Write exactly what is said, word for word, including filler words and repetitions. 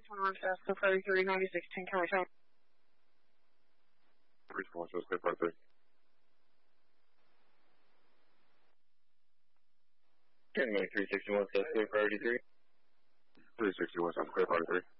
sixty-one, South Clear Priority three, ninety-six ten, County Tower. three sixty-one, South Clear Priority three. Turn three sixty-one, South Clear Priority three. three sixty-one, South Clear Priority three.